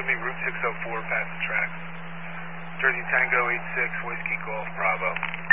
give me Route 604 past the tracks. Jersey Tango 86, Whiskey Golf, Bravo.